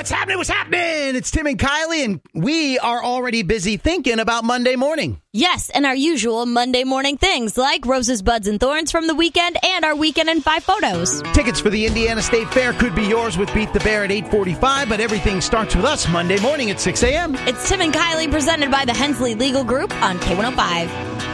What's happening? What's happening? It's Tim and Kylie, and we are already busy thinking about Monday morning. Yes, and our usual Monday morning things like Roses, Buds, and Thorns from the weekend and our Weekend in 5 photos. Tickets for the Indiana State Fair could be yours with Beat the Bear at 8:45, but everything starts with us Monday morning at 6 a.m. It's Tim and Kylie presented by the Hensley Legal Group on K105.